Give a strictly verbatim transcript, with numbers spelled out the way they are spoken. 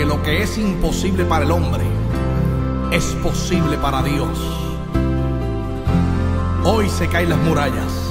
lo que es imposible para el hombre es posible para Dios. Hoy se caen las murallas.